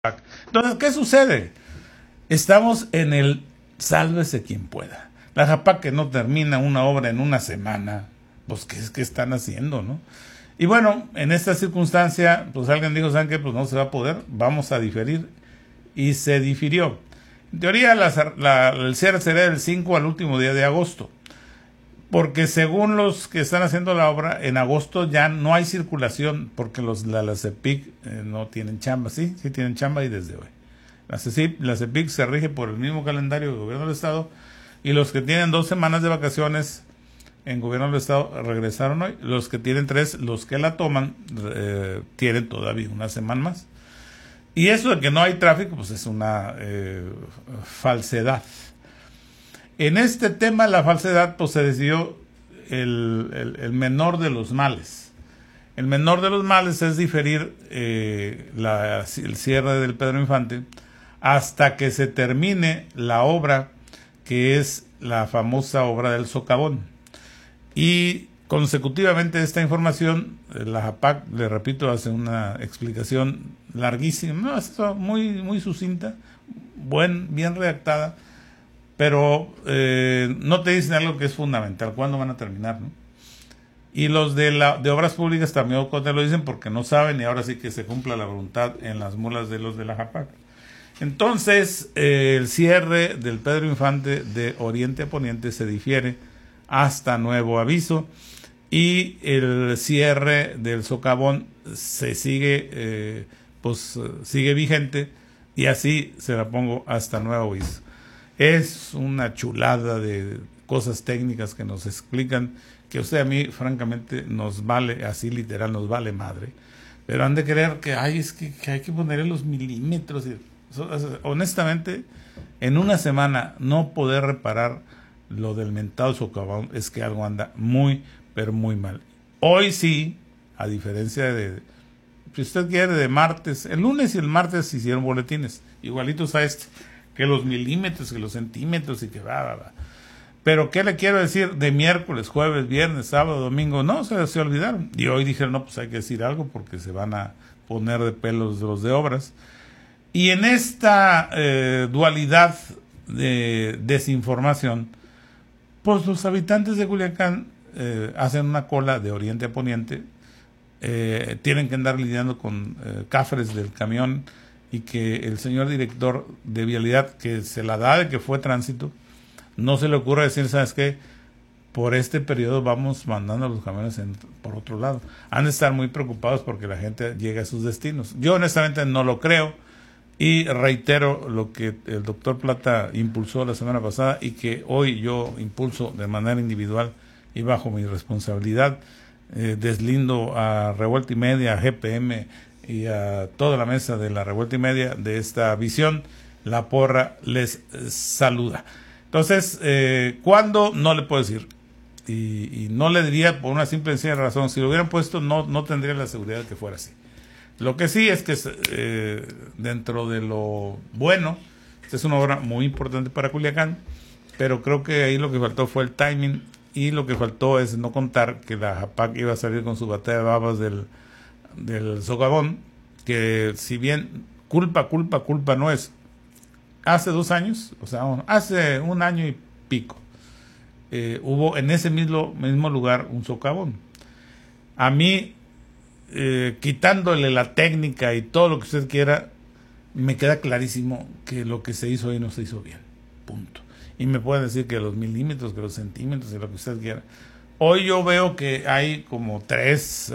Entonces, ¿qué sucede? Estamos en el sálvese quien pueda. La JAPAC que no termina una obra en una semana, pues ¿qué están haciendo, no? Y bueno, en esta circunstancia, pues alguien dijo, ¿saben qué? Pues no se va a poder, vamos a diferir. Y se difirió. En teoría, el cierre será del 5 al último día de agosto. Porque según los que están haciendo la obra, en agosto ya no hay circulación, porque la CEPIC no tienen chamba. Sí tienen chamba y desde hoy. La CEPIC se rige por el mismo calendario del gobierno del estado, y los que tienen 2 semanas de vacaciones en gobierno del estado regresaron hoy. Los que tienen 3, los que la toman, tienen todavía una semana más. Y eso de que no hay tráfico, pues es una falsedad. En este tema, la falsedad, pues se decidió el menor de los males. El menor de los males es diferir el cierre del Pedro Infante hasta que se termine la obra, que es la famosa obra del socavón. Y consecutivamente esta información, la JAPAC, le repito, hace una explicación larguísima, no, muy sucinta, bien redactada, pero no te dicen algo que es fundamental, cuándo van a terminar, ¿no? Y los de obras públicas también te lo dicen porque no saben, y ahora sí que se cumpla la voluntad en las mulas de los de la JAPAC. Entonces, el cierre del Pedro Infante de Oriente a Poniente se difiere hasta nuevo aviso, y el cierre del socavón se sigue vigente, y así se la pongo hasta nuevo aviso. Es una chulada de cosas técnicas que nos explican, que a mí francamente nos vale, así literal, nos vale madre, pero han de creer que es que hay que ponerle los milímetros. Honestamente, en una semana no poder reparar lo del mentado socavón es que algo anda muy, pero muy mal. Hoy sí, a diferencia si usted quiere, de martes, el lunes y el martes hicieron boletines igualitos a que los milímetros, que los centímetros, y que va. Pero ¿qué le quiero decir? De miércoles, jueves, viernes, sábado, domingo, no, se olvidaron. Y hoy dijeron, no, pues hay que decir algo porque se van a poner de pelos los de obras. Y en esta dualidad de desinformación, pues los habitantes de Culiacán hacen una cola de oriente a poniente, tienen que andar lidiando con cafres del camión, y que el señor director de vialidad, que se la da de que fue tránsito, no se le ocurre decir, ¿sabes qué? Por este periodo vamos mandando los camiones por otro lado. Han de estar muy preocupados porque la gente llegue a sus destinos. Yo honestamente no lo creo, y reitero lo que el doctor Plata impulsó la semana pasada y que hoy yo impulso de manera individual y bajo mi responsabilidad. Deslindo a Revuelta y Media, a GPM y a toda la mesa de la Revuelta y Media de esta visión. La porra les saluda. Entonces, ¿cuándo? No le puedo decir. Y no le diría por una simple y sencilla razón. Si lo hubieran puesto, no tendría la seguridad de que fuera así. Lo que sí es que dentro de lo bueno, esta es una obra muy importante para Culiacán, pero creo que ahí lo que faltó fue el timing, y lo que faltó es no contar que la JAPAC iba a salir con su batalla de babas del socavón, que si bien culpa no es. Hace 2 años, hace 1 año y pico, hubo en ese mismo lugar un socavón. A mí, quitándole la técnica y todo lo que usted quiera, me queda clarísimo que lo que se hizo ahí no se hizo bien, punto. Y me pueden decir que los milímetros, que los centímetros, y lo que usted quiera. Hoy yo veo que hay como 3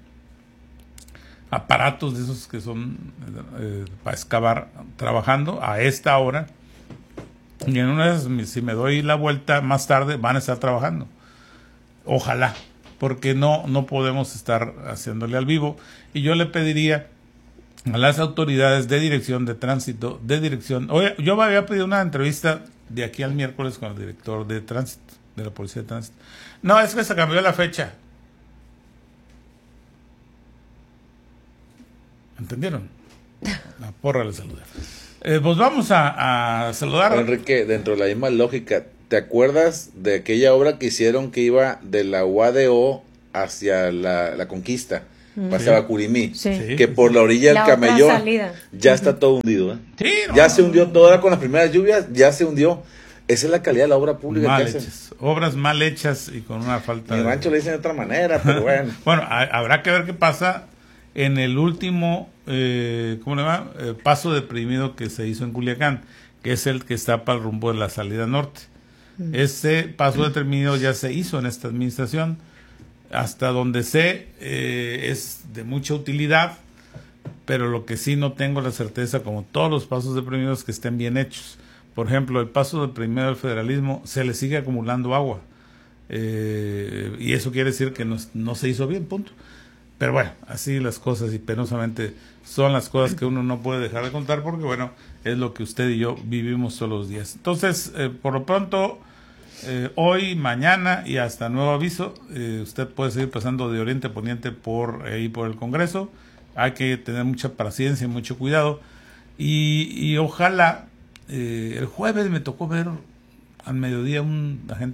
aparatos de esos que son para excavar, trabajando a esta hora, y en una de esas, si me doy la vuelta más tarde, van a estar trabajando. Ojalá, porque no podemos estar haciéndole al vivo. Y yo le pediría a las autoridades de dirección de tránsito, oye, yo había pedido una entrevista de aquí al miércoles con el director de tránsito, de la Policía de Tránsito. No, es que se cambió la fecha. ¿Entendieron? La porra le saluda. Pues vamos a saludar. Enrique, dentro de la misma lógica, ¿te acuerdas de aquella obra que hicieron que iba de la UADO hacia la Conquista? pasaba a Curimí, Sí. que por la orilla del La otra Camellón salida. ya está todo hundido. Sí, no, Ya se no, hundió todo, ahora con las primeras lluvias, ya se hundió. Esa es la calidad de la obra pública mal que hacen. hechas, obras mal hechas y con una falta En mi rancho le dicen de otra manera, pero bueno. Bueno, habrá que ver qué pasa en el último, ¿cómo le va? Paso deprimido que se hizo en Culiacán, que es el que está para el rumbo de la salida norte. Ese paso deprimido ya se hizo en esta administración, hasta donde sé, es de mucha utilidad, pero lo que sí no tengo la certeza, como todos los pasos deprimidos, que estén bien hechos. Por ejemplo, el paso deprimido del federalismo se le sigue acumulando agua, y eso quiere decir que no se hizo bien, punto. Pero bueno, así las cosas, y penosamente son las cosas que uno no puede dejar de contar, porque bueno, es lo que usted y yo vivimos todos los días. Entonces, por lo pronto, hoy, mañana y hasta nuevo aviso, usted puede seguir pasando de oriente a poniente por ahí por el Congreso. Hay que tener mucha paciencia y mucho cuidado, y ojalá, el jueves me tocó ver al mediodía un agente